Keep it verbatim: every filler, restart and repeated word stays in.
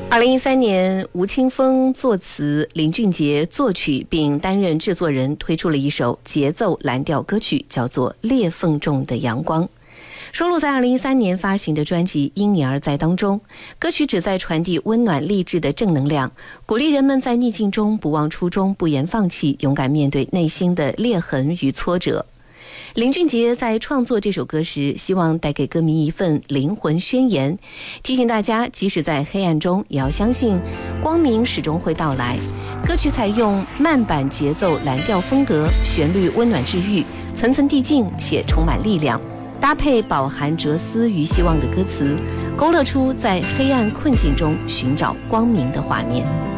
二零一三年，吴青峰作词，林俊杰作曲，并担任制作人，推出了一首节奏蓝调歌曲，叫做《裂缝中的阳光》，收录在二零一三年发行的专辑《因你而在》当中。歌曲旨在传递温暖励志的正能量，鼓励人们在逆境中不忘初衷，不言放弃，勇敢面对内心的裂痕与挫折。林俊杰在创作这首歌时，希望带给歌迷一份灵魂宣言，提醒大家，即使在黑暗中，也要相信光明始终会到来。歌曲采用慢板节奏蓝调风格，旋律温暖治愈，层层递进且充满力量，搭配饱含哲思与希望的歌词，勾勒出在黑暗困境中寻找光明的画面。